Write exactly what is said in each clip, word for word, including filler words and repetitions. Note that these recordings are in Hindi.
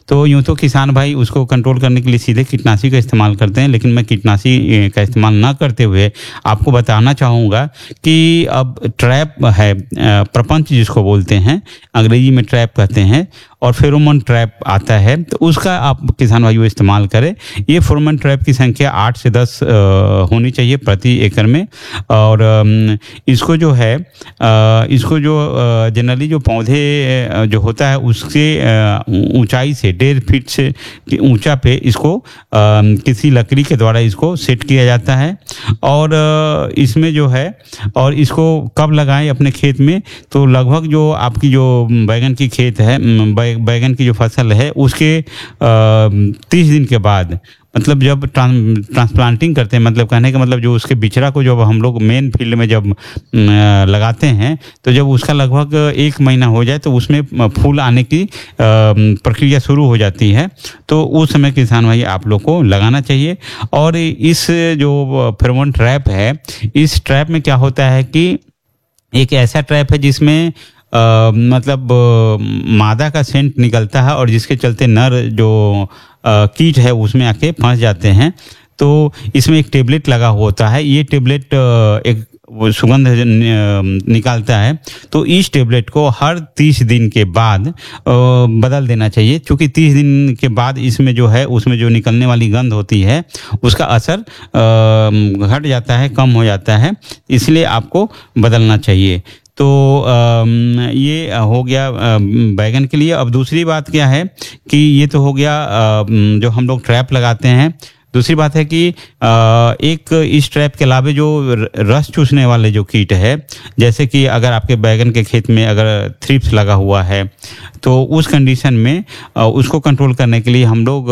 तो यूँ तो किसान भाई उसको कंट्रोल करने के लिए सीधे कीटनाशी का इस्तेमाल करते हैं, लेकिन मैं कीटनाशी का इस्तेमाल ना करते हुए आपको बताना चाहूँगा कि अब ट्रैप है, प्रपंच जिसको बोलते हैं, अंग्रेजी में ट्रैप कहते हैं, और फेरोमोन ट्रैप आता है, तो उसका आप किसान भाइयों इस्तेमाल करें। ये फेरोमोन ट्रैप की संख्या आठ से दस होनी चाहिए प्रति एकड़ में। और इसको जो है इसको जो जनरली जो पौधे जो होता है उसके ऊंचाई से डेढ़ फीट से ऊंचा पे इसको किसी लकड़ी के द्वारा इसको सेट किया जाता है। और इसमें जो है और इसको कब लगाएं अपने खेत में, तो लगभग जो आपकी जो बैगन की खेत है, बैगन की जो फसल है, उसके तीस दिन के बाद, मतलब जब ट्रांसप्लांटिंग करते हैं, मतलब कहने का मतलब जो उसके बिचड़ा को जब हम लोग मेन फील्ड में जब लगाते हैं, तो जब उसका लगभग एक महीना हो जाए तो उसमें फूल आने की प्रक्रिया शुरू हो जाती है। तो उस समय किसान भाई आप लोग को लगाना चाहिए। और इस जो फेरोमोन ट्रैप है, इस ट्रैप में क्या होता है कि एक ऐसा ट्रैप है जिसमें Uh, मतलब uh, मादा का सेंट निकलता है, और जिसके चलते नर जो uh, कीट है उसमें आके फंस जाते हैं। तो इसमें एक टेबलेट लगा होता है, ये टेबलेट uh, एक सुगंध निकालता है। तो इस टेबलेट को हर तीस दिन के बाद बदल देना चाहिए, क्योंकि तीस दिन के बाद इसमें जो है उसमें जो निकलने वाली गंध होती है उसका असर घट जाता है, कम हो जाता है, इसलिए आपको बदलना चाहिए। तो ये हो गया बैगन के लिए। अब दूसरी बात क्या है कि ये तो हो गया जो हम लोग ट्रैप लगाते हैं। दूसरी बात है कि एक इस ट्रैप के अलावा जो रस चूसने वाले जो कीट है, जैसे कि अगर आपके बैगन के खेत में अगर थ्रिप्स लगा हुआ है, तो उस कंडीशन में उसको कंट्रोल करने के लिए हम लोग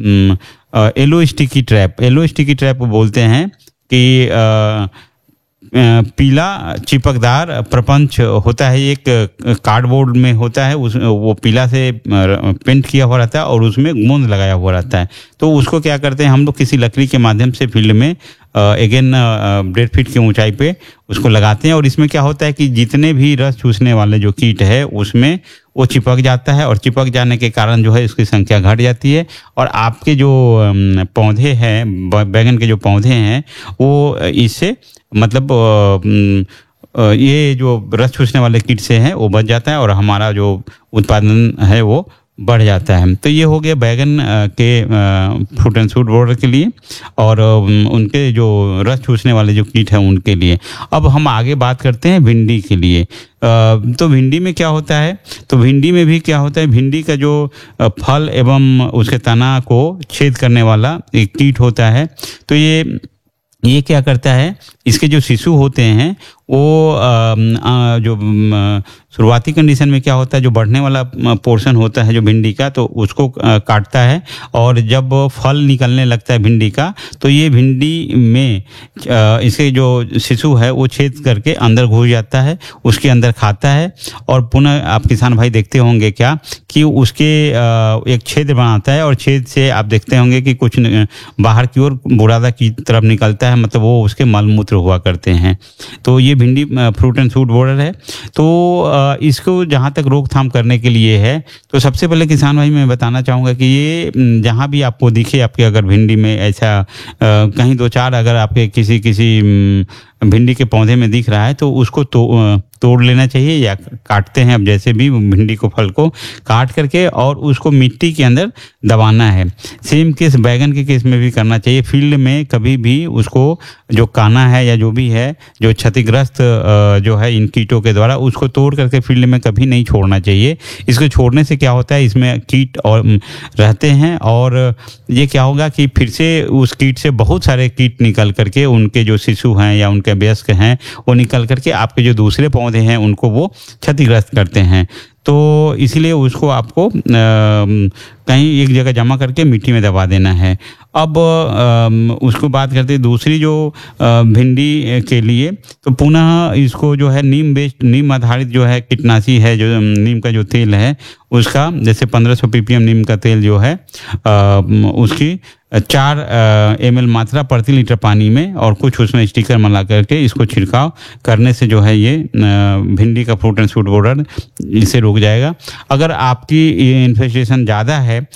yellow sticky trap yellow sticky trap बोलते हैं कि पीला चिपकदार प्रपंच होता है, एक कार्डबोर्ड में होता है, उस वो पीला से पेंट किया हुआ रहता है और उसमें गोंद लगाया हुआ रहता है। तो उसको क्या करते हैं हम लोग, किसी लकड़ी के माध्यम से फील्ड में अगेन डेढ़ फीट की ऊंचाई पे उसको लगाते हैं। और इसमें क्या होता है कि जितने भी रस चूसने वाले जो कीट है उसमें वो चिपक जाता है, और चिपक जाने के कारण जो है इसकी संख्या घट जाती है, और आपके जो पौधे हैं, बैगन के जो पौधे हैं, वो इससे मतलब ये जो रस चूसने वाले कीट से है वो बच जाता है, और हमारा जो उत्पादन है वो बढ़ जाता है। तो ये हो गया बैगन के फ्रूट एंड शूट बॉर्डर के लिए, और उनके जो रस चूसने वाले जो कीट हैं उनके लिए। अब हम आगे बात करते हैं भिंडी के लिए। तो भिंडी में क्या होता है, तो भिंडी में भी क्या होता है, भिंडी का जो फल एवं उसके तना को छेद करने वाला एक कीट होता है। तो ये ये क्या करता है, इसके जो शिशु होते हैं वो आ, आ, जो शुरुआती कंडीशन में क्या होता है, जो बढ़ने वाला पोर्शन होता है जो भिंडी का, तो उसको काटता है, और जब फल निकलने लगता है भिंडी का, तो ये भिंडी में इसके जो शिशु है वो छेद करके अंदर घुस जाता है, उसके अंदर खाता है, और पुनः आप किसान भाई देखते होंगे क्या कि उसके एक छेद बनाता है, और छेद से आप देखते होंगे कि कुछ बाहर की ओर बुरादा की तरफ निकलता है, मतलब वो उसके मलमूत्र हुआ करते हैं। तो ये भिंडी फ्रूट एंड शूट बॉर्डर है। तो इसको जहाँ तक रोकथाम करने के लिए है, तो सबसे पहले किसान भाई मैं बताना चाहूँगा कि ये जहाँ भी आपको दिखे, आपके अगर भिंडी में ऐसा कहीं दो चार अगर आपके किसी किसी भिंडी के पौधे में दिख रहा है, तो उसको तो तोड़ लेना चाहिए, या काटते हैं अब जैसे भी भिंडी को, फल को काट करके और उसको मिट्टी के अंदर दबाना है। सेम केस बैगन के केस में भी करना चाहिए। फील्ड में कभी भी उसको जो काना है या जो भी है, जो क्षतिग्रस्त जो है इन कीटों के द्वारा, उसको तोड़ करके फील्ड में कभी नहीं छोड़ना चाहिए। इसको छोड़ने से क्या होता है, इसमें कीट और रहते हैं, और ये क्या होगा कि फिर से उस कीट से बहुत सारे कीट निकल करके, उनके जो शिशु हैं या उनके वयस्क हैं, वो निकल करके आपके जो दूसरे पौधे हैं उनको वो क्षतिग्रस्त करते हैं। तो इसीलिए उसको आपको कहीं एक जगह जमा करके मिट्टी में दबा देना है। अब आ, उसको बात करते हैं दूसरी जो भिंडी के लिए, तो पुनः इसको जो है नीम बेस्ड नीम आधारित जो है कीटनाशी है, जो नीम का जो तेल है उसका, जैसे पंद्रह सौ पीपीएम नीम का तेल जो है आ, उसकी चार एम एल मात्रा प्रति लीटर पानी में, और कुछ उसमें स्टिकर मिला करके इसको छिड़काव करने से जो है ये भिंडी का फ्रूट एंड शूट बॉर्डर इसे रुक जाएगा। अगर आपकी इन्फेस्टेशन ज़्यादा है